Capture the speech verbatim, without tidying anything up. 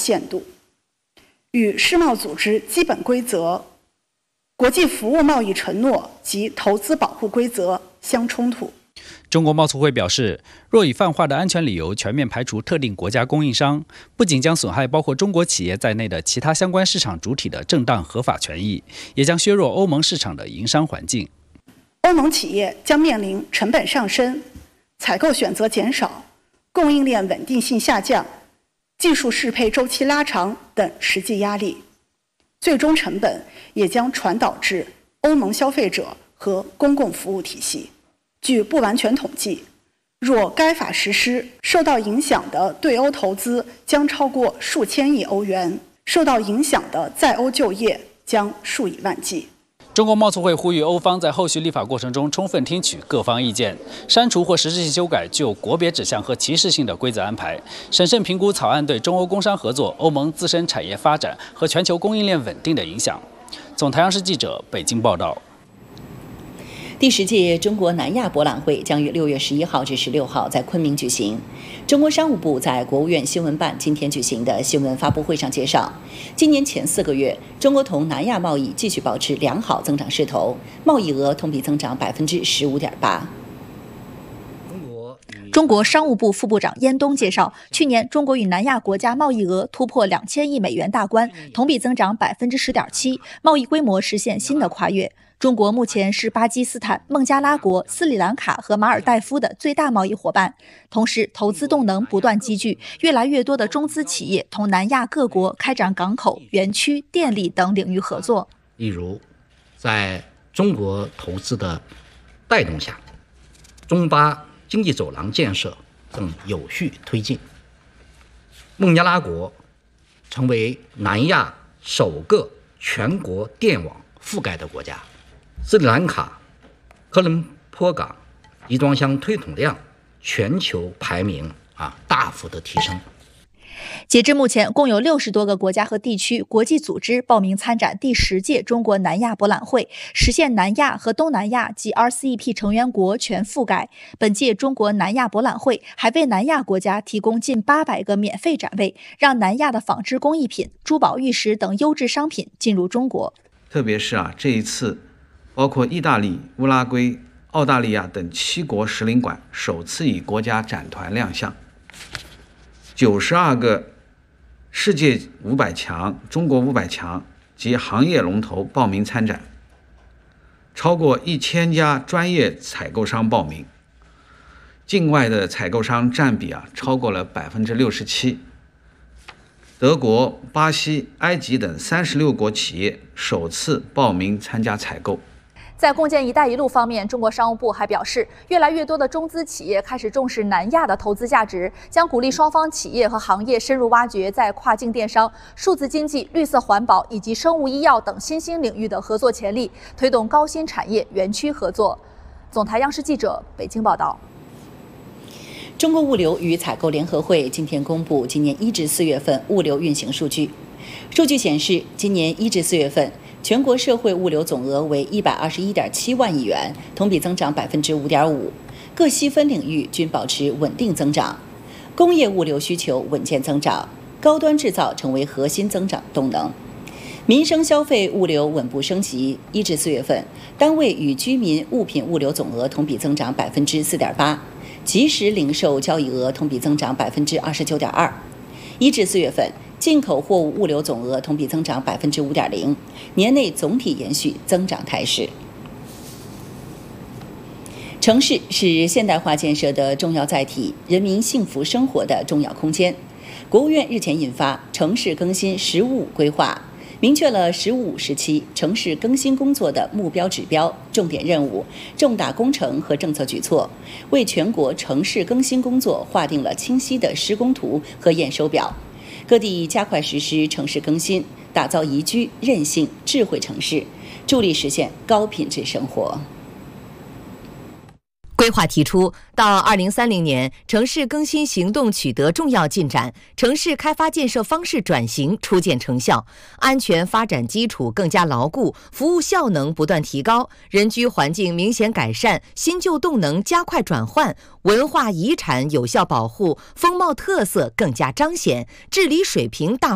限度，与世贸组织基本规则、国际服务贸易承诺及投资保护规则相冲突。 中国贸促会表示，若以泛化的安全理由全面排除特定国家供应商，不仅将损害包括中国企业在内的其他相关市场主体的正当合法权益，也将削弱欧盟市场的营商环境。 欧盟企业将面临成本上升、采购选择减少、供应链稳定性下降、技术适配周期拉长等实际压力，最终成本也将传导至欧盟消费者和公共服务体系。据不完全统计，若该法实施，受到影响的对欧投资将超过数千亿欧元，受到影响的在欧就业将数以万计。 中国贸促会呼吁欧方在后续立法过程中充分听取各方意见，删除或实质性修改具有国别指向和歧视性的规则安排，审慎评估草案对中欧工商合作、欧盟自身产业发展和全球供应链稳定的影响。总台央视记者北京报道。 第十届中国南亚博览会将于六月十一号至十六号在昆明举行。中国商务部在国务院新闻办今天举行的新闻发布会上介绍，今年前四个月，中国同南亚贸易继续保持良好增长势头，贸易额同比增长百分之十五点八。 中国商务部副部长燕东介绍，去年中国与南亚国家贸易额突破两千亿美元大关，同比增长百分之十点七，贸易规模实现新的跨越。中国目前是巴基斯坦、孟加拉国、斯里兰卡和马尔代夫的最大贸易伙伴。同时，投资动能不断积聚，越来越多的中资企业同南亚各国开展港口、园区、电力等领域合作。 例如，在中国投资的带动下，中巴经济走廊建设正有序推进。孟加拉国成为南亚首个全国电网覆盖的国家。斯里兰卡科伦坡港集装箱推统量全球排名啊大幅的提升。 截至目前，共有六十多个国家和地区、国际组织报名参展第十届中国南亚博览会，实现南亚和东南亚及 R C E P 成员国全覆盖。本届中国南亚博览会还为南亚国家提供近八百个免费展位，让南亚的纺织工艺品、珠宝玉石等优质商品进入中国。 特别是啊，这一次包括意大利、乌拉圭、澳大利亚等七国使领馆首次以国家展团亮相，九十二个世界五百强、中国五百强及行业龙头报名参展，超过一千家专业采购商报名，境外的采购商占比啊超过了百分之六十七。德国、巴西、埃及等三十六国企业首次报名参加采购。 在共建“一带一路”方面，中国商务部还表示，越来越多的中资企业开始重视南亚的投资价值，将鼓励双方企业和行业深入挖掘在跨境电商、数字经济、绿色环保以及生物医药等新兴领域的合作潜力，推动高新产业园区合作。总台央视记者北京报道。 中国物流与采购联合会今天公布今年一至四月份物流运行数据。数据显示，今年一至四月份，全国社会物流总额为一百二十一点七万亿元，同比增长百分之五点五，各细分领域均保持稳定增长。工业物流需求稳健增长，高端制造成为核心增长动能。民生消费物流稳步升级，一至四月份，单位与居民物品物流总额同比增长百分之四点八，即时零售交易额同比增长百分之二十九点二。一至四月份，进口货物物流总额同比增长百分之五点零，年内总体延续增长态势。城市是现代化建设的重要载体，人民幸福生活的重要空间。国务院日前印发《城市更新“十五五”规划》，明确了“十五五”时期城市更新工作的目标指标、重点任务、重大工程和政策举措，为全国城市更新工作划定了清晰的施工图和验收表。各地加快实施城市更新，打造宜居、韧性、智慧城市，助力实现高品质生活。 规划提出，到二零三零年，城市更新行动取得重要进展，城市开发建设方式转型初见成效，安全发展基础更加牢固，服务效能不断提高，人居环境明显改善，新旧动能加快转换，文化遗产有效保护，风貌特色更加彰显，治理水平大